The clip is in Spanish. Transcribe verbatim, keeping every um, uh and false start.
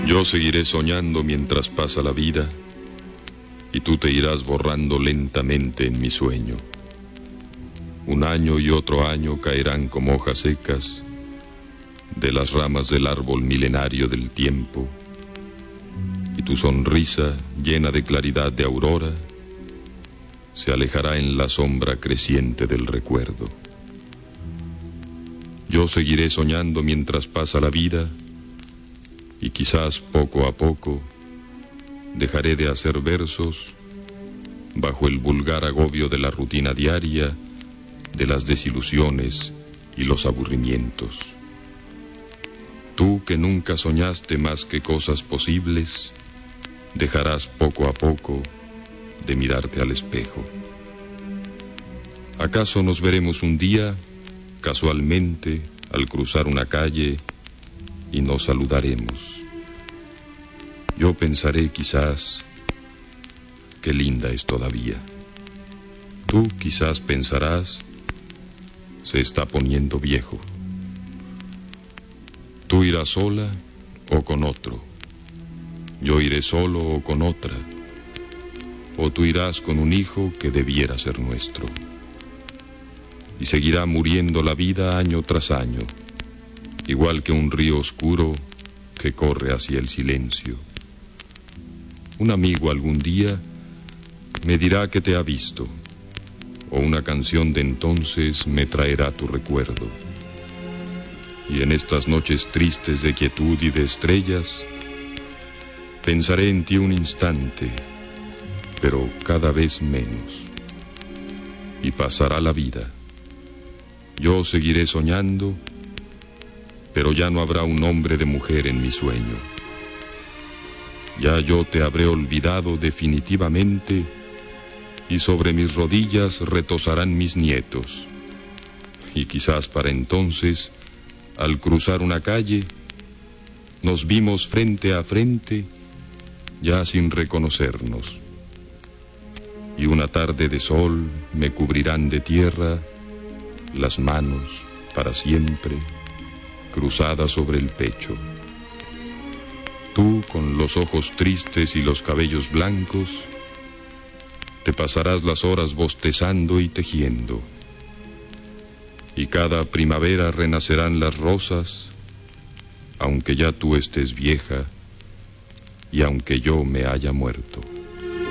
Yo seguiré soñando mientras pasa la vida, y tú te irás borrando lentamente en mi sueño. Un año y otro año caerán como hojas secas de las ramas del árbol milenario del tiempo, y tu sonrisa, llena de claridad de aurora, se alejará en la sombra creciente del recuerdo. Yo seguiré soñando mientras pasa la vida, y quizás poco a poco dejaré de hacer versos bajo el vulgar agobio de la rutina diaria, de las desilusiones y los aburrimientos. Tú, que nunca soñaste más que cosas posibles, dejarás poco a poco de mirarte al espejo. ¿Acaso nos veremos un día, casualmente, al cruzar una calle, y nos saludaremos? Yo pensaré quizás, qué linda es todavía. Tú quizás pensarás, se está poniendo viejo. Tú irás sola o con otro. Yo iré solo o con otra. O tú irás con un hijo que debiera ser nuestro. Y seguirá muriendo la vida año tras año, igual que un río oscuro que corre hacia el silencio. Un amigo algún día me dirá que te ha visto, o una canción de entonces me traerá tu recuerdo. Y en estas noches tristes de quietud y de estrellas, pensaré en ti un instante, pero cada vez menos. Y pasará la vida. Yo seguiré soñando, pero ya no habrá un hombre de mujer en mi sueño. Ya yo te habré olvidado definitivamente, y sobre mis rodillas retosarán mis nietos. Y quizás para entonces, al cruzar una calle, nos vimos frente a frente, ya sin reconocernos. Y una tarde de sol me cubrirán de tierra las manos para siempre, cruzadas sobre el pecho. Tú, con los ojos tristes y los cabellos blancos, te pasarás las horas bostezando y tejiendo. Y cada primavera renacerán las rosas, aunque ya tú estés vieja y aunque yo me haya muerto.